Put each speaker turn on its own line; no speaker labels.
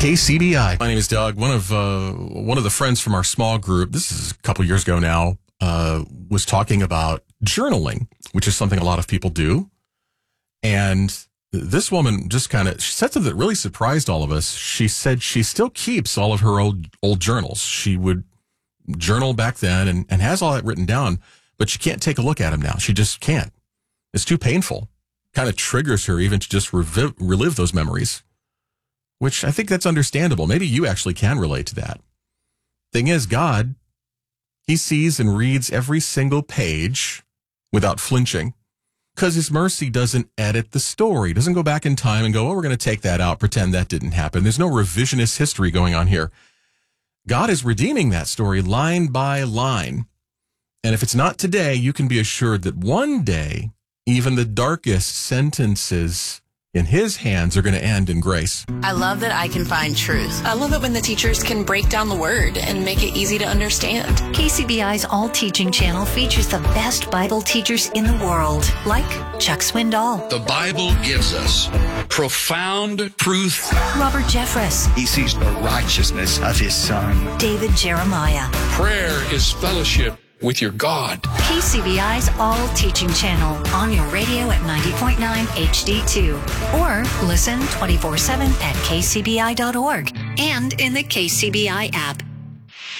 KCBI. My name is Doug. One of the friends from our small group, this is a couple years ago now, was talking about journaling, which is something a lot of people do. And this woman just she said something that really surprised all of us. She said she still keeps all of her old journals. She would journal back then and has all that written down, but she can't take a look at them now. She just can't. It's too painful. Kind of triggers her even to just relive those memories, which I think that's understandable. Maybe you actually can relate to that. Thing is, God, he sees and reads every single page without flinching because his mercy doesn't edit the story, doesn't go back in time and go, oh, we're going to take that out, pretend that didn't happen. There's no revisionist history going on here. God is redeeming that story line by line. And if it's not today, you can be assured that one day, even the darkest sentences in his hands are going to end in grace.
I love that I can find truth. I love it when the teachers can break down the word and make it easy to understand.
KCBI's All Teaching channel features the best Bible teachers in the world, like Chuck Swindoll.
The Bible gives us profound truth.
Robert Jeffress.
He sees the righteousness of his Son.
David Jeremiah.
Prayer is fellowship with your God.
KCBI's All Teaching channel on your radio at 90.9 HD2 or listen 24/7 at kcbi.org and in the KCBI app.